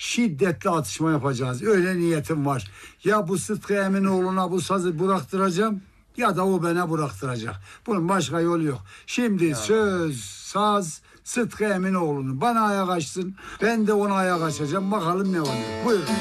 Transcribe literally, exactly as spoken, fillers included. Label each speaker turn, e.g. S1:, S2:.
S1: şiddetli atışma yapacağız. Öyle niyetim var. Ya bu Sıtkı Eminoğlu'na bu sazı bıraktıracağım ya da o bana bıraktıracak. Bunun başka yolu yok. Şimdi ya söz, saz Sıtkı Eminoğlu'nun bana ayak açsın. Ben de ona ayak açacağım. Bakalım ne oluyor. Buyurun.